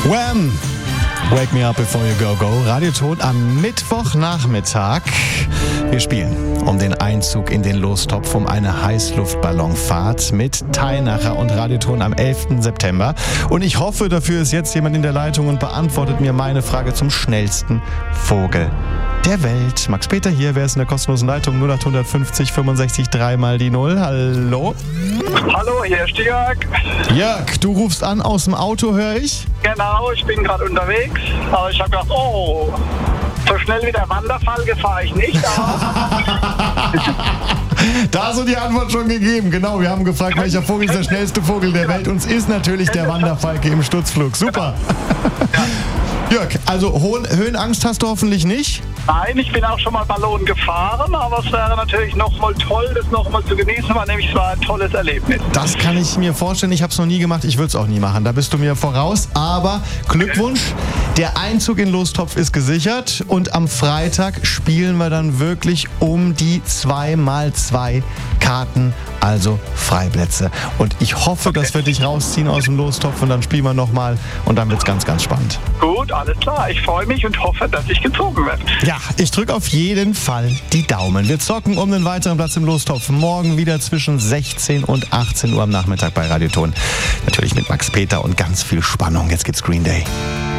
Wham! Wake Me Up Before You Go Go. Radioton am Mittwochnachmittag. Wir spielen um den Einzug in den Lostopf, um eine Heißluftballonfahrt mit Teilnacher und Radioton am 11. September. Und ich hoffe, dafür ist jetzt jemand in der Leitung und beantwortet mir meine Frage zum schnellsten Vogel der Welt. Max Peter hier, wer ist in der kostenlosen Leitung? 0850 65 3 mal die 0. Hallo? Hallo, hier ist Jörg. Jörg, du rufst an aus dem Auto, höre ich? Genau, ich bin gerade unterwegs. Aber ich habe gedacht, so schnell wie der Wanderfalke fahre ich nicht. Da hast du die Antwort schon gegeben. Genau, wir haben gefragt, welcher Vogel ist der schnellste Vogel der Welt. Und es ist natürlich der Wanderfalke im Sturzflug. Super. Jörg, also Höhenangst hast du hoffentlich nicht? Nein, ich bin auch schon mal Ballon gefahren, aber es wäre natürlich nochmal toll, das nochmal zu genießen, weil nämlich es war ein tolles Erlebnis. Das kann ich mir vorstellen. Ich habe es noch nie gemacht, ich würde es auch nie machen. Da bist du mir voraus. Aber Glückwunsch, der Einzug in Lostopf ist gesichert und am Freitag spielen wir dann wirklich um die 2x2 Karten, also Freiplätze. Und ich hoffe, dass wir dich rausziehen aus dem Lostopf und dann spielen wir nochmal und dann wird es ganz, ganz spannend. Gut, alles klar. Ich freue mich und hoffe, dass ich gezogen werde. Ja, ich drücke auf jeden Fall die Daumen. Wir zocken um den weiteren Platz im Lostopf. Morgen wieder zwischen 16 und 18 Uhr am Nachmittag bei Radioton. Natürlich mit Max Peter und ganz viel Spannung. Jetzt gibt's Green Day.